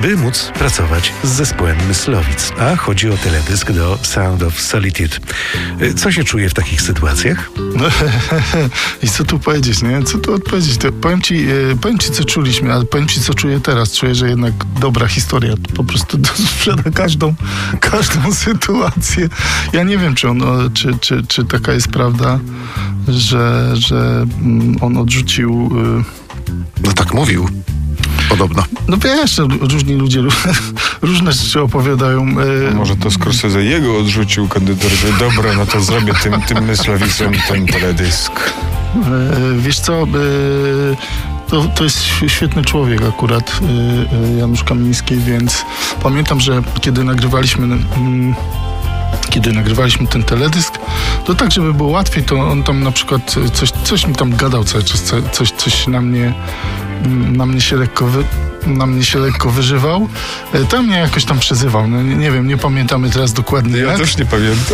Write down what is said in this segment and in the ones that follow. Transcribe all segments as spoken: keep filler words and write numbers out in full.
by móc pracować z zespołem Myslowic. A chodzi o teledysk do Sound of Solitude. Co się czuje w takich sytuacjach? No, i co tu powiedzieć, nie? Co tu odpowiedzieć? To powiem ci, powiem ci, co czuliśmy, ale powiem ci, co czuję teraz. Czuję, że jednak dobra historia po prostu sprzeda każdą, każdą sytuację. Ja nie wiem, czy, on, czy, czy, czy taka jest prawda, że, że on odrzucił... No tak mówił. Podobno. No wiesz, różni ludzie różne rzeczy opowiadają. A może to Scorsese jego odrzucił kandydaturę. Dobra, no to zrobię tym, tym Myslowicem ten teledysk. Wiesz co, to, to jest świetny człowiek akurat, Janusz Kamiński, więc pamiętam, że kiedy nagrywaliśmy kiedy nagrywaliśmy ten teledysk, to tak, żeby było łatwiej, to on tam na przykład coś, coś mi tam gadał cały czas, coś, coś na mnie na mnie się lekko wy, na mnie się lekko wyżywał. Tam mnie jakoś tam przezywał. No, nie, nie wiem, nie pamiętamy teraz dokładnie ja jak. też nie pamiętam.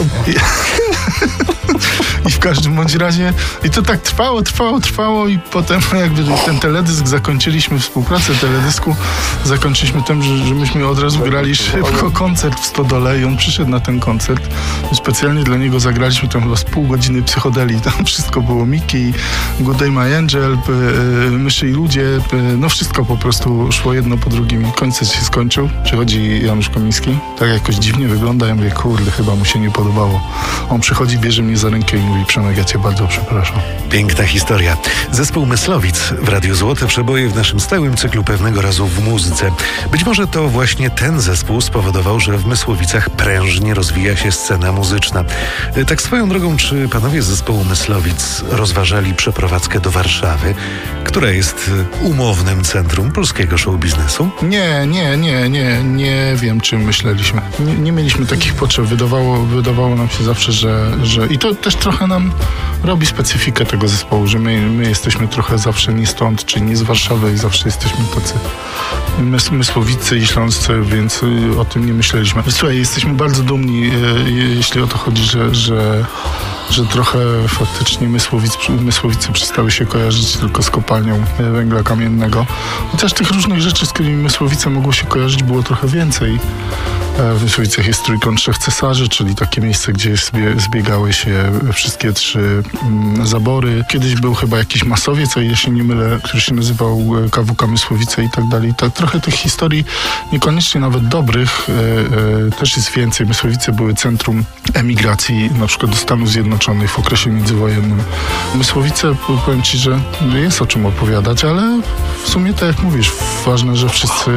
I w każdym bądź razie i to tak trwało, trwało, trwało i potem jakby ten teledysk zakończyliśmy, współpracę teledysku zakończyliśmy tym, że, że myśmy od razu grali szybko koncert w Stodole i on przyszedł na ten koncert. Specjalnie dla niego zagraliśmy tam chyba z pół godziny psychodeli. Tam wszystko było Mickey, Good Day My Angel, Myszy i ludzie, no wszystko po prostu szło jedno po drugim i koncert się skończył. Przychodzi Janusz Kamiński, tak jakoś dziwnie wygląda, ja mówię, kurde, chyba mu się nie podobało. On przychodzi, bierze mnie za rękę i mówi, Przemek, ja cię bardzo przepraszam. Piękna historia. Zespół Myslowic w Radiu Złote Przeboje w naszym stałym cyklu Pewnego razu w muzyce. Być może to właśnie ten zespół spowodował, że w Mysłowicach prężnie rozwija się scena muzyczna. Tak swoją drogą, czy panowie z zespołu Myslowic rozważali przeprowadzkę do Warszawy, która jest umownym centrum polskiego show biznesu? Nie, nie, nie, nie, nie wiem, czym myśleliśmy. Nie, nie mieliśmy takich potrzeb. Wydawało, wydawało nam się zawsze, że, że... I to też trochę nam robi specyfikę tego zespołu, że my, my jesteśmy trochę zawsze nie stąd, czy nie z Warszawy i zawsze jesteśmy tacy mys, mysłowicy i śląscy, więc o tym nie myśleliśmy. Słuchaj, jesteśmy bardzo dumni, jeśli o to chodzi, że, że, że trochę faktycznie Mysłowic, Mysłowice przestały się kojarzyć tylko z kopalnią węgla kamiennego. Chociaż tych różnych rzeczy, z którymi Mysłowice mogło się kojarzyć, było trochę więcej. W Mysłowicach jest Trójkąt Trzech Cesarzy, czyli takie miejsce, gdzie zbiegały się wszystkie trzy mm, zabory. Kiedyś był chyba jakiś masowiec, o ile się nie mylę, który się nazywał K W K Mysłowice i tak dalej. Tak, trochę tych historii, niekoniecznie nawet dobrych, e, e, też jest więcej. Mysłowice były centrum emigracji, na przykład do Stanów Zjednoczonych w okresie międzywojennym. Mysłowice, powiem ci, że jest o czym opowiadać, ale w sumie tak jak mówisz, ważne, że wszyscy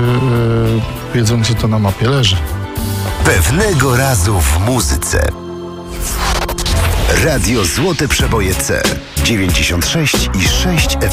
e, wiedzą, gdzie to na mapie leży. Pewnego razu w muzyce. Radio Złote Przeboje C dziewięćdziesiąt sześć i sześć F M.